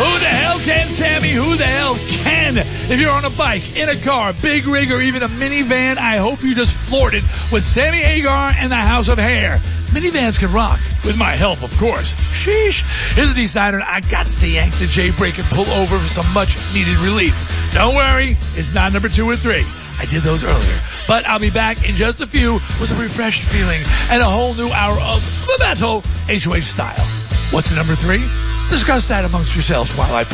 Who the hell can, Sammy? Who the hell can? If you're on a bike, in a car, big rig, or even a minivan, I hope you just floored it with Sammy Hagar and the House of Hair. Minivans can rock, with my help, of course. Sheesh. Here's a designer I got to yank the J-brake and pull over for some much-needed relief. Don't worry, it's not number 2 or 3. I did those earlier. But I'll be back in just a few with a refreshed feeling and a whole new hour of the Metal HOH style. What's the number 3? Discuss that amongst yourselves while I pick.